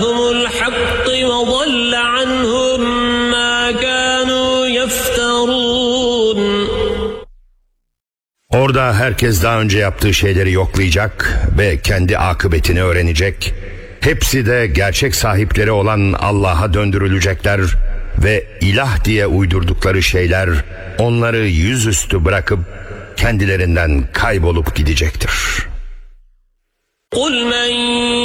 الحق وضل عنهم ما كانوا يفترون. Orada herkes daha önce yaptığı şeyleri yoklayacak ve kendi akıbetini öğrenecek. Hepsi de gerçek sahipleri olan Allah'a döndürülecekler ve ilah diye uydurdukları şeyler onları yüzüstü bırakıp kendilerinden kaybolup gidecektir. قُلْ مَنْ